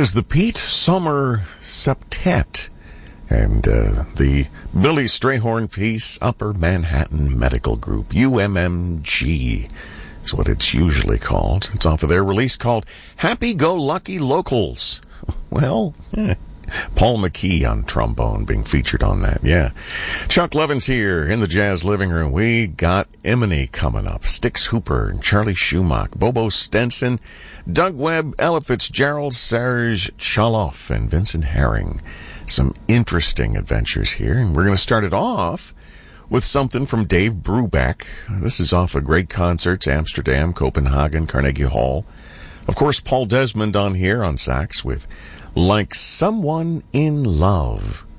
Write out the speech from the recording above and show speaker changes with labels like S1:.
S1: is the Pete Sommer Septet and the Billy Strayhorn piece, Upper Manhattan Medical Group, UMMG is what it's usually called. It's off of their release called Happy-Go-Lucky Locals. Well, Paul McKee on trombone being featured on that, yeah. Chuck Levin's here in the Jazz Living Room. We got Imani coming up, Stix Hooper and Charlie Schumacher, Bobo Stenson, Doug Webb, Ella Fitzgerald, Serge Chaloff, and Vincent Herring. Some interesting adventures here, and we're going to start it off with something from Dave Brubeck. This is off of great concerts, Amsterdam, Copenhagen, Carnegie Hall. Of course, Paul Desmond on here on sax with Like Someone in Love.